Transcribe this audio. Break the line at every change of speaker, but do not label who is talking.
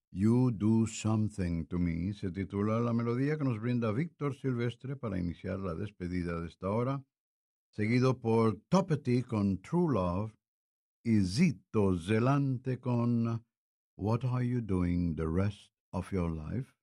You Do Something to Me se titula la melodía que nos brinda Víctor Silvestre para iniciar la despedida de esta hora, seguido por Topety con True Love y Zito Zelante con What Are You Doing the Rest of Your Life.